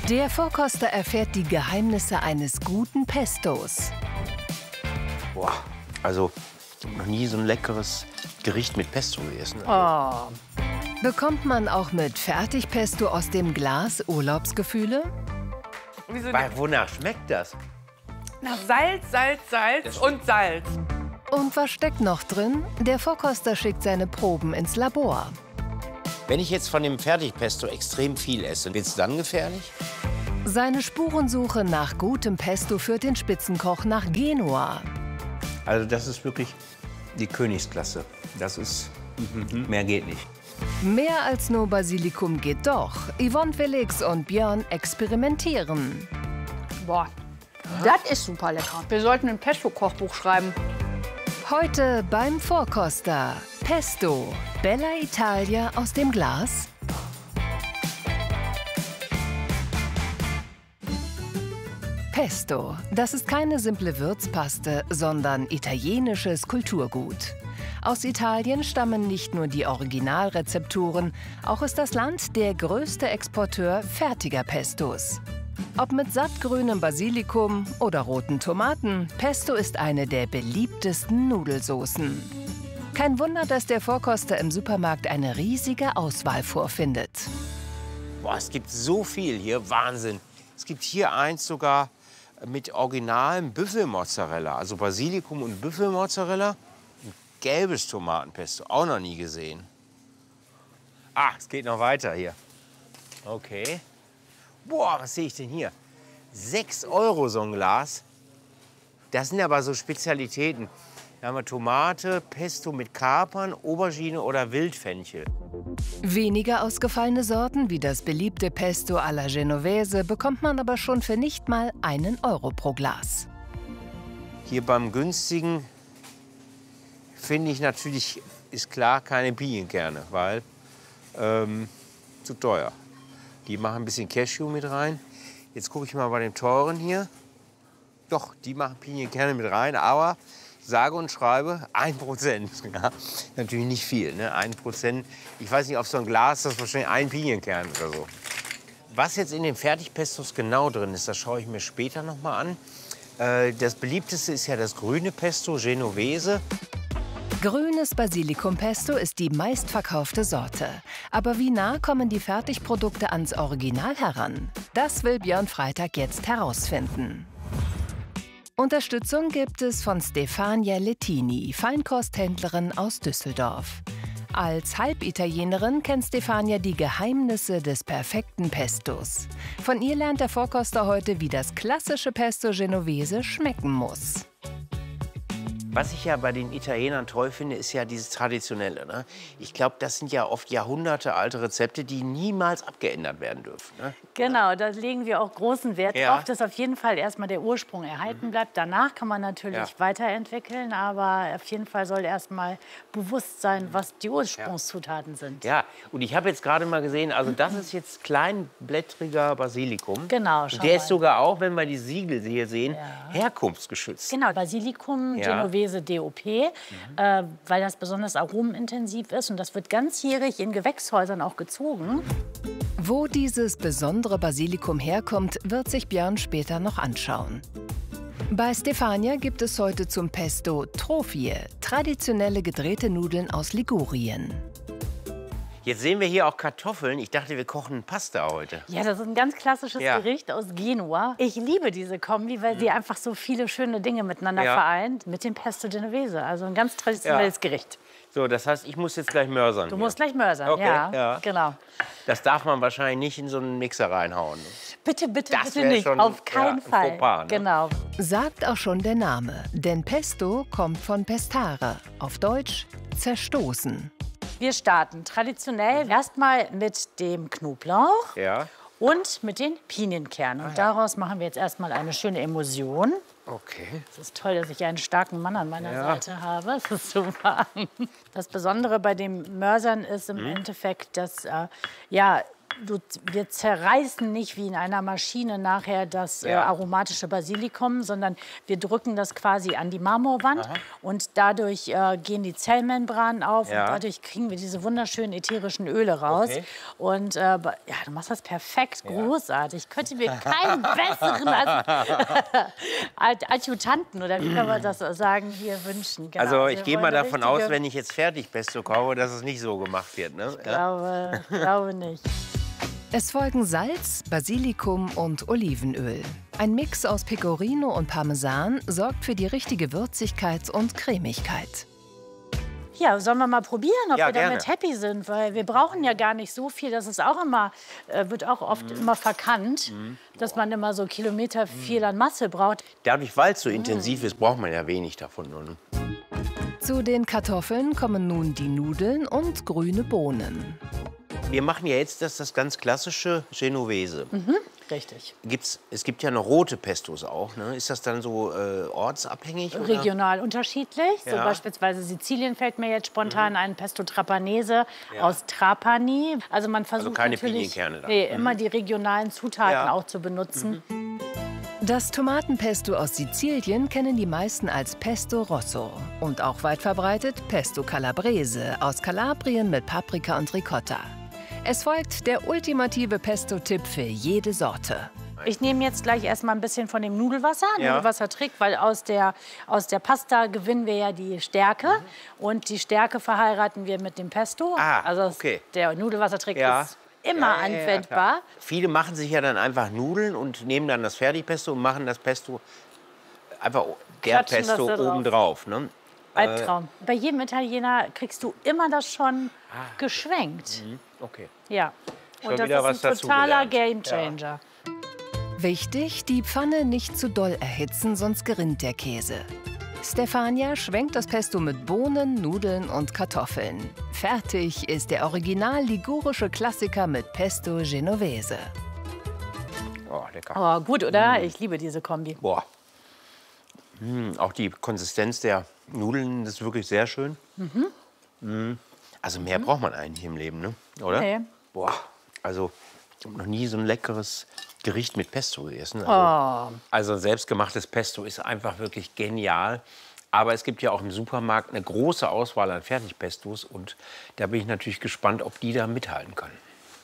Der Vorkoster erfährt die Geheimnisse eines guten Pestos. Boah, also ich habe noch nie so ein leckeres Gericht mit Pesto gegessen. Oh. Bekommt man auch mit Fertigpesto aus dem Glas Urlaubsgefühle? Wonach schmeckt das? Nach Salz, Salz, Salz und Salz. Und was steckt noch drin? Der Vorkoster schickt seine Proben ins Labor. Wenn ich jetzt von dem Fertigpesto extrem viel esse, wird es dann gefährlich? Seine Spurensuche nach gutem Pesto führt den Spitzenkoch nach Genua. Also das ist wirklich die Königsklasse. Das ist, mehr geht nicht. Mehr als nur Basilikum geht doch. Yvonne Felix und Björn experimentieren. Boah, das ist super lecker. Wir sollten ein Pesto-Kochbuch schreiben. Heute beim Vorkoster. Pesto, Bella Italia aus dem Glas. Pesto, das ist keine simple Würzpaste, sondern italienisches Kulturgut. Aus Italien stammen nicht nur die Originalrezepturen, auch ist das Land der größte Exporteur fertiger Pestos. Ob mit sattgrünem Basilikum oder roten Tomaten, Pesto ist eine der beliebtesten Nudelsoßen. Kein Wunder, dass der Vorkoster im Supermarkt eine riesige Auswahl vorfindet. Boah, es gibt so viel hier, Wahnsinn. Es gibt hier eins sogar mit originalem Büffelmozzarella, also Basilikum und Büffelmozzarella. Ein gelbes Tomatenpesto, auch noch nie gesehen. Ah, es geht noch weiter hier. Okay. Boah, was sehe ich denn hier? 6 € so ein Glas. Das sind aber so Spezialitäten. Da haben wir Tomate, Pesto mit Kapern, Aubergine oder Wildfenchel. Weniger ausgefallene Sorten wie das beliebte Pesto alla Genovese bekommt man aber schon für nicht mal 1 € pro Glas. Hier beim günstigen finde ich natürlich, ist klar, keine Pinienkerne, weil zu teuer. Die machen ein bisschen Cashew mit rein. Jetzt gucke ich mal bei dem teuren hier. Doch, die machen Pinienkerne mit rein, aber sage und schreibe 1%. Ja, natürlich nicht viel, ne? 1%. Ich weiß nicht, auf so ein Glas das ist wahrscheinlich ein Pinienkern oder so. Was jetzt in den Fertigpestos genau drin ist, das schaue ich mir später noch mal an. Das beliebteste ist ja das grüne Pesto, Genovese. Grünes Basilikumpesto ist die meistverkaufte Sorte. Aber wie nah kommen die Fertigprodukte ans Original heran? Das will Björn Freitag jetzt herausfinden. Unterstützung gibt es von Stefania Lettini, Feinkosthändlerin aus Düsseldorf. Als Halbitalienerin kennt Stefania die Geheimnisse des perfekten Pestos. Von ihr lernt der Vorkoster heute, wie das klassische Pesto Genovese schmecken muss. Was ich ja bei den Italienern toll finde, ist ja dieses Traditionelle. Ne? Ich glaube, das sind ja oft jahrhundertealte Rezepte, die niemals abgeändert werden dürfen. Ne? Genau, da legen wir auch großen Wert drauf, dass auf jeden Fall erstmal der Ursprung erhalten bleibt. Danach kann man natürlich weiterentwickeln, aber auf jeden Fall soll erstmal bewusst sein, was die Ursprungszutaten sind. Ja, und ich habe jetzt gerade mal gesehen, also das ist jetzt kleinblättriger Basilikum. Genau, schau der mal. ist sogar auch, wenn wir die Siegel hier sehen, herkunftsgeschützt. Genau, Basilikum, Genovese, DOP, weil das besonders aromenintensiv ist und das wird ganzjährig in Gewächshäusern auch gezogen. Wo dieses besondere Basilikum herkommt, wird sich Björn später noch anschauen. Bei Stefania gibt es heute zum Pesto Trophie, traditionelle gedrehte Nudeln aus Ligurien. Jetzt sehen wir hier auch Kartoffeln. Ich dachte, wir kochen Pasta heute. Ja, das ist ein ganz klassisches Gericht aus Genua. Ich liebe diese Kombi, weil sie einfach so viele schöne Dinge miteinander vereint mit dem Pesto Genovese. Also ein ganz traditionelles Gericht. So, das heißt, ich muss jetzt gleich mörsern. Du musst gleich mörsern, ja. Genau. Das darf man wahrscheinlich nicht in so einen Mixer reinhauen. Bitte, bitte, das bitte nicht. Schon, auf keinen Fall. Fauxpas, ne? Genau. Sagt auch schon der Name, denn Pesto kommt von pestare, auf Deutsch zerstoßen. Wir starten traditionell erstmal mit dem Knoblauch und mit den Pinienkernen. Und daraus machen wir jetzt erstmal eine schöne Emulsion. Okay. Es ist toll, dass ich einen starken Mann an meiner Seite habe. Das ist super. Das Besondere bei dem Mörsern ist im Endeffekt, dass wir zerreißen nicht wie in einer Maschine nachher das aromatische Basilikum, sondern wir drücken das quasi an die Marmorwand. Und dadurch gehen die Zellmembranen auf und dadurch kriegen wir diese wunderschönen ätherischen Öle raus. Und ja, du machst das perfekt, großartig. Ich könnte mir keinen besseren Adjutanten, oder wie kann man das sagen, hier wünschen. Genau. Also ich gehe mal davon aus, wenn ich jetzt Fertigpesto kaufe, dass es nicht so gemacht wird. Ne? Ich glaube nicht. Es folgen Salz, Basilikum und Olivenöl. Ein Mix aus Pecorino und Parmesan sorgt für die richtige Würzigkeit und Cremigkeit. Ja, sollen wir mal probieren, ob wir gerne. damit happy sind? Weil wir brauchen ja gar nicht so viel. Das ist auch immer, wird auch oft immer verkannt, dass man immer so Kilometer viel an Masse braucht. Dadurch, weil es so intensiv ist, braucht man ja wenig davon. Ne? Zu den Kartoffeln kommen nun die Nudeln und grüne Bohnen. Wir machen ja jetzt das ganz klassische Genovese. Richtig. Es gibt ja noch rote Pestos auch. Ne? Ist das dann so ortsabhängig? Oder? Regional unterschiedlich. So beispielsweise Sizilien fällt mir jetzt spontan ein Pesto Trapanese aus Trapani. Also man versucht keine natürlich Pinienkerne dann. immer die regionalen Zutaten auch zu benutzen. Das Tomatenpesto aus Sizilien kennen die meisten als Pesto Rosso und auch weit verbreitet Pesto Calabrese aus Kalabrien mit Paprika und Ricotta. Es folgt der ultimative Pesto-Tipp für jede Sorte. Ich nehme jetzt gleich erstmal ein bisschen von dem Nudelwasser, Nudelwassertrick, weil aus der Pasta gewinnen wir ja die Stärke und die Stärke verheiraten wir mit dem Pesto. Der Nudelwassertrick ist immer anwendbar. Viele machen sich ja dann einfach Nudeln und nehmen dann das Fertigpesto und machen das Pesto einfach Pesto obendrauf. Ne? Albtraum. Bei jedem Italiener kriegst du immer das schon geschwenkt. Okay. Ja. Schon Und das wieder ist ein totaler Gamechanger. Wichtig, die Pfanne nicht zu doll erhitzen, sonst gerinnt der Käse. Stefania schwenkt das Pesto mit Bohnen, Nudeln und Kartoffeln. Fertig ist der original ligurische Klassiker mit Pesto Genovese. Oh, lecker. Oh, gut, oder? Ich liebe diese Kombi. Boah. Auch die Konsistenz der Nudeln ist wirklich sehr schön. Also mehr braucht man eigentlich im Leben, ne? Oder? Nee. Boah, also ich habe noch nie so ein leckeres Gericht mit Pesto gegessen. Also ein selbstgemachtes Pesto ist einfach wirklich genial. Aber es gibt ja auch im Supermarkt eine große Auswahl an Fertigpestos. Und da bin ich natürlich gespannt, ob die da mithalten können.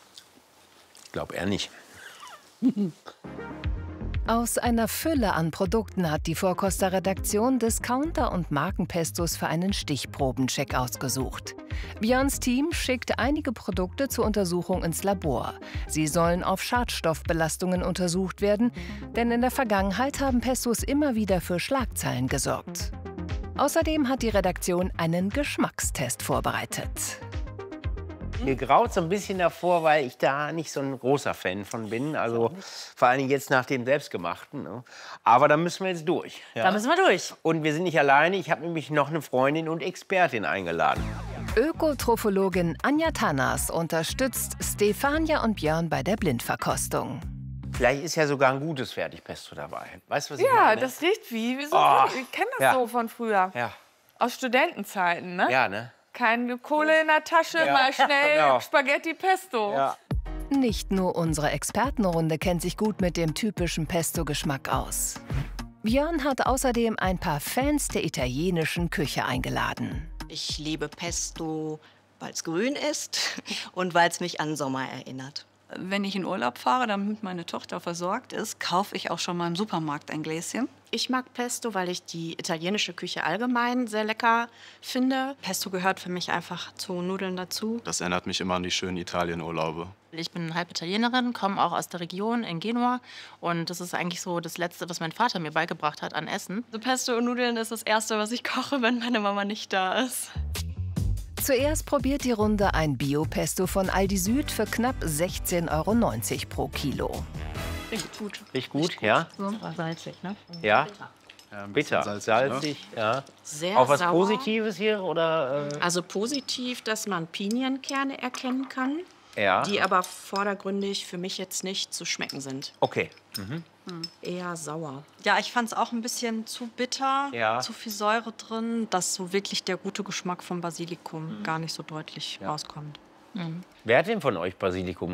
Ich glaube eher nicht. Aus einer Fülle an Produkten hat die Vorkoster-Redaktion Discounter und Markenpestos für einen Stichprobencheck ausgesucht. Björns Team schickt einige Produkte zur Untersuchung ins Labor. Sie sollen auf Schadstoffbelastungen untersucht werden, denn in der Vergangenheit haben Pestos immer wieder für Schlagzeilen gesorgt. Außerdem hat die Redaktion einen Geschmackstest vorbereitet. Mir graut so ein bisschen davor, weil ich da nicht so ein großer Fan von bin. Also vor allem jetzt nach dem Selbstgemachten. Ne? Aber da müssen wir jetzt durch. Ja? Da müssen wir durch. Und wir sind nicht alleine. Ich habe nämlich noch eine Freundin und Expertin eingeladen. Ökotrophologin Anja Tannas unterstützt Stefania und Björn bei der Blindverkostung. Vielleicht ist ja sogar ein gutes Fertigpesto dabei. Weißt du, was ich meine? Ja, das riecht wie so. Ich kenne das so von früher. Ja. Aus Studentenzeiten, ne? Ja, ne? Keine Kohle in der Tasche, mal schnell Spaghetti Pesto. Ja. Nicht nur unsere Expertenrunde kennt sich gut mit dem typischen Pesto-Geschmack aus. Björn hat außerdem ein paar Fans der italienischen Küche eingeladen. Ich liebe Pesto, weil es grün ist und weil es mich an Sommer erinnert. Wenn ich in Urlaub fahre, damit meine Tochter versorgt ist, kaufe ich auch schon mal im Supermarkt ein Gläschen. Ich mag Pesto, weil ich die italienische Küche allgemein sehr lecker finde. Pesto gehört für mich einfach zu Nudeln dazu. Das erinnert mich immer an die schönen Italienurlaube. Ich bin halb Italienerin, komme auch aus der Region in Genua. Und das ist eigentlich so das Letzte, was mein Vater mir beigebracht hat an Essen. So Pesto und Nudeln ist das Erste, was ich koche, wenn meine Mama nicht da ist. Zuerst probiert die Runde ein Bio-Pesto von Aldi Süd für knapp 16,90 € pro Kilo. Riecht gut. Riecht gut, ja? So salzig, ne? Ja. Bitter, salzig, ja. Sehr Auch was sauer. Positives hier, oder? Also positiv, dass man Pinienkerne erkennen kann, Ja. die aber vordergründig für mich jetzt nicht zu schmecken sind. Okay. Eher sauer. Ja, ich fand es auch ein bisschen zu bitter, Ja. zu viel Säure drin, dass so wirklich der gute Geschmack vom Basilikum gar nicht so deutlich rauskommt. Wer hat denn von euch Basilikum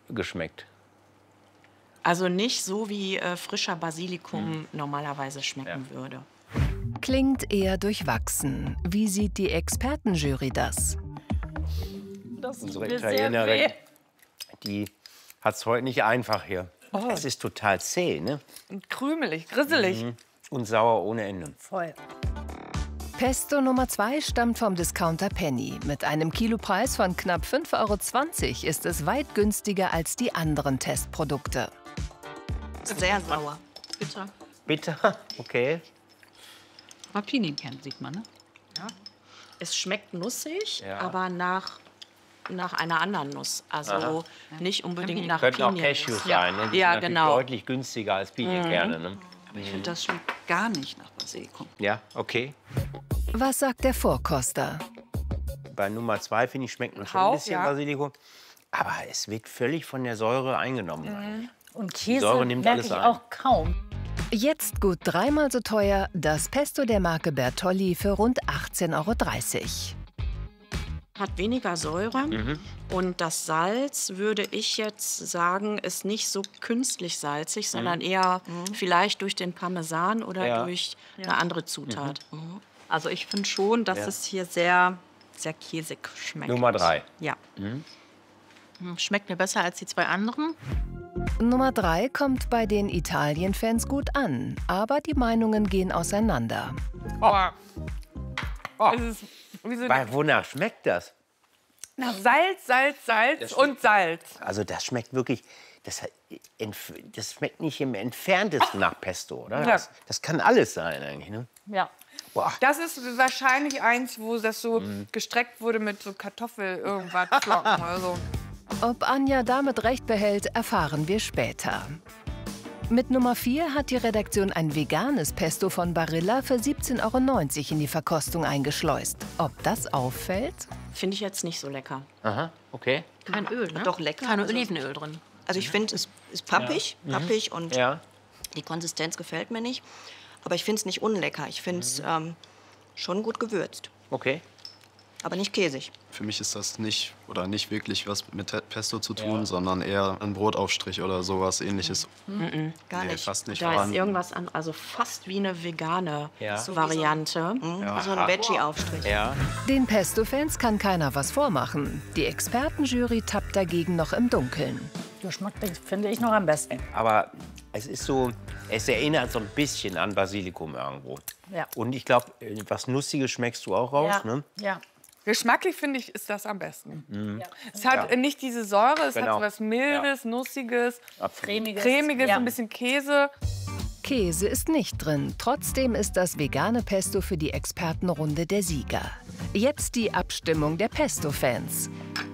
geschmeckt? Also nicht so, wie frischer Basilikum normalerweise schmecken würde. Klingt eher durchwachsen. Wie sieht die Expertenjury das? Unsere Italienerin, die hat es heute nicht einfach hier. Oh. Es ist total zäh, ne? Krümelig, grisselig. Und sauer ohne Ende. Voll. Pesto Nummer 2 stammt vom Discounter Penny. Mit einem Kilopreis von knapp 5,20 € ist es weit günstiger als die anderen Testprodukte. Sehr sauer. Bitter. Bitter, okay. Aber Pinienkern sieht man, ne? Ja. Es schmeckt nussig, Ja. aber nach einer anderen Nuss. Also nicht unbedingt nach Könnten auch Pinien. Cashews sein, ne? Die Ja, sind natürlich genau. deutlich günstiger als Pinienkerne, ne? Aber ich finde, das schmeckt gar nicht nach Basilikum. Ja, okay. Was sagt der Vorkoster? Bei Nummer 2, finde ich, schmeckt man schon Hauch, ein bisschen ja. Basilikum. Aber es wird völlig von der Säure eingenommen. Und Käse Säure nimmt merke alles ich ein. auch kaum. Jetzt gut dreimal so teuer, das Pesto der Marke Bertolli für rund 18,30 €. Hat weniger Säure und das Salz, würde ich jetzt sagen, ist nicht so künstlich salzig, sondern eher vielleicht durch den Parmesan oder durch eine andere Zutat. Also ich finde schon, dass es hier sehr, sehr käsig schmeckt. Nummer 3. Ja. Schmeckt mir besser als die zwei anderen. Nummer 3 kommt bei den Italien-Fans gut an, aber die Meinungen gehen auseinander. Es ist wie so Wonach schmeckt das? nach Salz, Salz, Salz und Salz. Also das schmeckt wirklich, das schmeckt nicht im Entferntesten nach Pesto, oder? Ja. Das kann alles sein eigentlich, ne? Ja. Boah. Das ist wahrscheinlich eins, wo das so gestreckt wurde mit so Kartoffel irgendwas Flocken oder so. Ob Anja damit recht behält, erfahren wir später. Mit Nummer 4 hat die Redaktion ein veganes Pesto von Barilla für 17,90 € in die Verkostung eingeschleust. Ob das auffällt? Finde ich jetzt nicht so lecker. Aha, okay. Kein Öl, ne? Doch lecker. Kein Also- Olivenöl drin. Also ich finde, es ist pappig, pappig und Ja. die Konsistenz gefällt mir nicht. Aber ich finde es nicht unlecker. Ich finde es schon gut gewürzt, Okay. aber nicht käsig. Für mich ist das nicht wirklich was mit Pesto zu tun, sondern eher ein Brotaufstrich oder sowas Ähnliches. Gar Nee, nicht. fast nicht Da ist vorhanden. irgendwas an, also fast wie eine vegane Variante. So ein Veggie-Aufstrich. Ja. Den Pesto-Fans kann keiner was vormachen. Die Expertenjury tappt dagegen noch im Dunkeln. Geschmack finde ich noch am besten. Aber es ist so, es erinnert so ein bisschen an Basilikum irgendwo. Ja. Und ich glaube, was Nussiges schmeckst du auch raus, Ja. ne? Ja. Geschmacklich finde ich, ist das am besten. Es hat nicht diese Säure, es Genau. hat so was Mildes, Nussiges, Cremiges. Cremiges, Ja. ein bisschen Käse. Käse ist nicht drin. Trotzdem ist das vegane Pesto für die Expertenrunde der Sieger. Jetzt die Abstimmung der Pesto-Fans.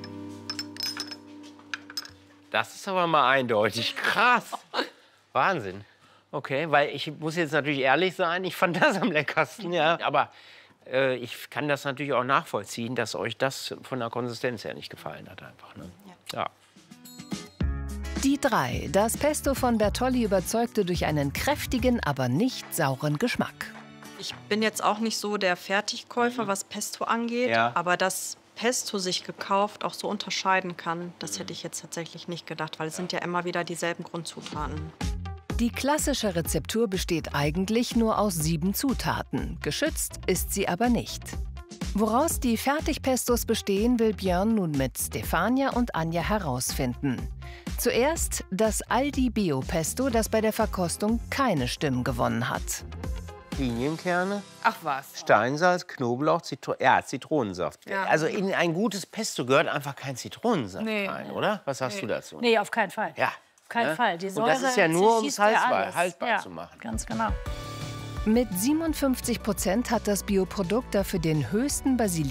Das ist aber mal eindeutig. Krass. Wahnsinn. Okay, weil ich muss jetzt natürlich ehrlich sein, ich fand das am leckersten, ja. Aber ich kann das natürlich auch nachvollziehen, dass euch das von der Konsistenz her nicht gefallen hat einfach. Ne? Ja. Die 3. Das Pesto von Bertolli überzeugte durch einen kräftigen, aber nicht sauren Geschmack. Ich bin jetzt auch nicht so der Fertigkäufer, was Pesto angeht. Ja. Aber dass Pesto sich gekauft auch so unterscheiden kann, das hätte ich jetzt tatsächlich nicht gedacht. Weil es sind ja immer wieder dieselben Grundzutaten. Die klassische Rezeptur besteht eigentlich nur aus 7 Zutaten. Geschützt ist sie aber nicht. Woraus die Fertigpestos bestehen, will Björn nun mit Stefania und Anja herausfinden. Zuerst das Aldi Bio-Pesto, das bei der Verkostung keine Stimmen gewonnen hat. Pinienkerne, Ach was. Steinsalz, Knoblauch, Zitronensaft. Ja. Also in ein gutes Pesto gehört einfach kein Zitronensaft Nee. rein, oder? Was sagst du dazu? Nee, auf keinen Fall. Ja. Auf keinen Ne? Fall. Die Und Säure das ist ja nur, um es zerschießt ja alles. haltbar Ja, zu machen. Ganz genau. Mit 57% hat das Bioprodukt dafür den höchsten